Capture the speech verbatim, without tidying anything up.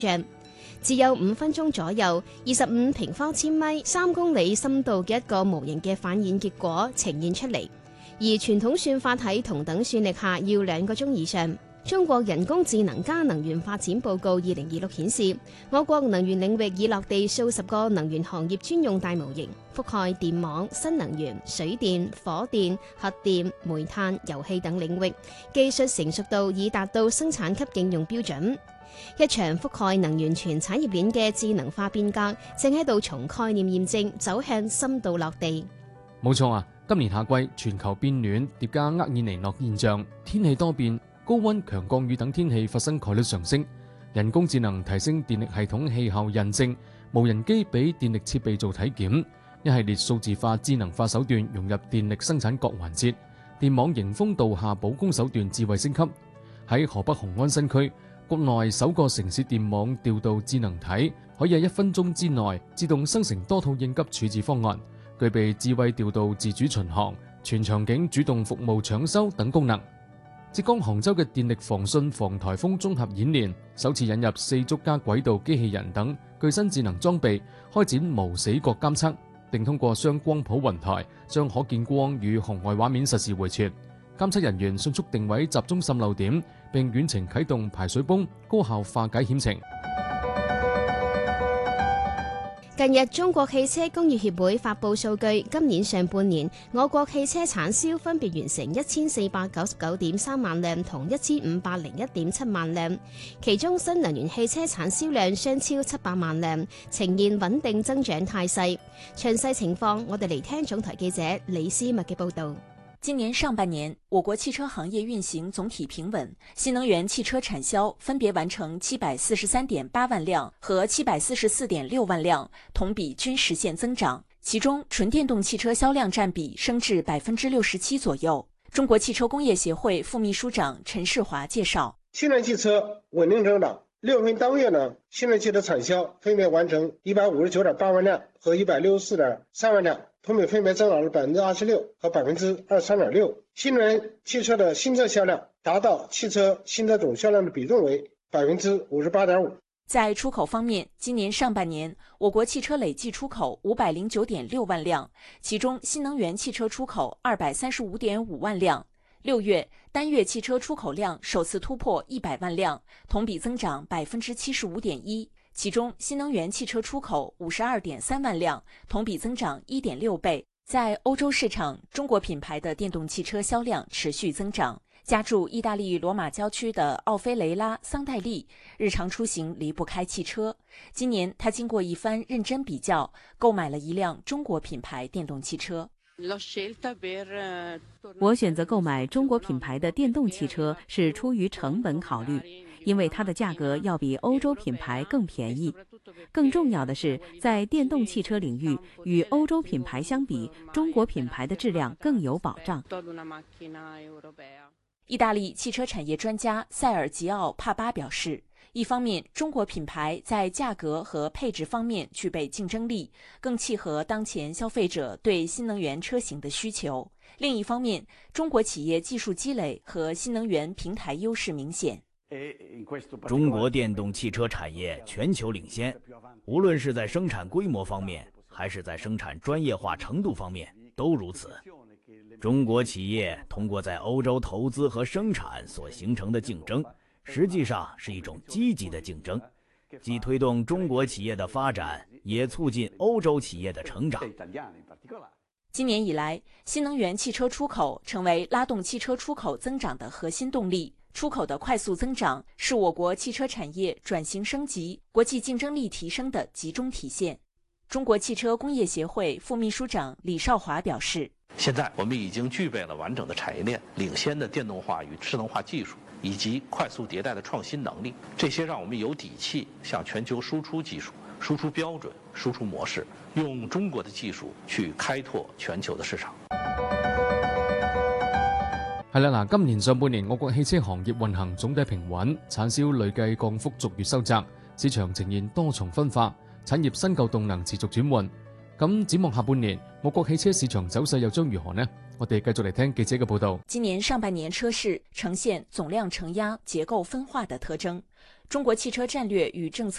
像。只有五分鐘左右，二十五平方千米、三公里深度嘅一個模型嘅反演結果呈現出嚟，而傳統算法喺同等算力下要兩個鐘以上。中國人工智能加能源發展報告二零二六顯示，我國能源領域已落地數十個能源行業專用大模型，覆蓋電網、新能源、水電、火電、核電、煤炭、油氣等領域，技術成熟度已達到生產級應用標準。一場覆蓋能源全產業鏈嘅智能化變革，正喺度從概念驗證走向深度落地。 冇錯啊！今年夏季全球變暖，疊加厄爾尼諾現象，天氣多變，高溫、強降雨等天氣發生概率上升。人工智能提升電力系統氣候印證，無人機俾電力設備做體檢，一系列數字化、智能化手段融入電力生產各環節，電網迎風導下保供手段智慧升級。喺河北雄安新區，國內首個城市電網調度智能體，可以喺一分鐘之內自動生成多套應急處置方案，具備智慧調度、自主巡航、全場景主動服務搶修等功能。浙江杭州嘅電力防汛防颱風綜合演練，首次引入四足加軌道機器人等具新智能裝備，開展無死角監測，並通過雙光譜雲台將可見光與紅外畫面實時回傳。監測人員迅速定位集中滲漏點，並遠程啟動排水泵，高效化解險情。 近日，中國汽車工業協會發布數據，今年上半年我國汽車產銷分別完成一千四百九十九點三萬輛同一千五百零一點七萬輛，其中新能源汽車產銷量雙超七百萬輛，呈現穩定增長態勢。詳細情況，我哋嚟聽總台記者李思密嘅報導。 今年上半年，我國汽車行業運行總體平穩，新能源汽車產銷分別完成七百四十三點八萬輛和七百四十四點六萬輛，同比均實現增長。其中，純電動汽車銷量佔比升至百分之六十七左右。中國汽車工業協會副秘書長陳世華介紹： 新能源汽車穩定增長，六月份當月呢，新能源汽車產銷分別完成一百五十九點八萬輛和一百六十四點三萬輛。同比分別增長了百分之二十六和百分之二十三點六。新能源汽車的新車銷量達到汽車新車總銷量的比重為百分之五十八點五。 在出口方面，今年上半年，我國汽車累計出口五百零九點六萬輛，其中新能源汽車出口二百三十五點五萬輛。六月單月汽車出口量首次突破一百萬輛，同比增長百分之七十五點一。其中，新能源汽車出口五十二點三萬輛，同比增長一點六倍。在歐洲市場，中國品牌的電動汽車銷量持續增長。家住意大利羅馬郊區的奧菲雷拉·桑代利，日常出行離不開汽車。今年，他經過一番認真比較，購買了一輛中國品牌電動汽車。 我選擇購買中國品牌的電動汽車是出於成本考慮，因為它的價格要比歐洲品牌更便宜。更重要的是，在電動汽車領域，與歐洲品牌相比，中國品牌的質量更有保障。 意大利汽車產業專家塞爾吉奧·帕巴表示，一方面，中國品牌在價格和配置方面具備競爭力，更契合當前消費者對新能源車型的需求；另一方面，中國企業技術積累和新能源平台優勢明顯。 中國電動汽車產業全球領先，無論是在生產規模方面，還是在生產專業化程度方面，都如此。中國企業通過在歐洲投資和生產所形成的競爭，實際上是一種積極的競爭，既推動中國企業的發展，也促進歐洲企業的成長。 今年以來，新能源汽車出口成為拉動汽車出口增長的核心動力。出口的快速增長是我國汽車產業轉型升級、國際競爭力提升的集中體現。中國汽車工業協會副秘書長李少華表示， 現在我們已經具備了完整的產業鏈、領先的電動化與智能化技術，以及快速迭代的創新能力，這些讓我們有底氣向全球輸出技術、輸出標準、輸出模式，用中國的技術去開拓全球的市場。 係啦，嗱，今年上半年我國汽車行業運行總體平穩，產銷累計降幅逐月收窄，市場呈現多重分化，產業新舊動能持續轉換。咁展望下半年，我國汽車市場走勢又將如何呢？我哋繼續嚟聽記者嘅報道。 今年上半年車市呈現總量承壓、結構分化的特徵。 中国汽车战略与政策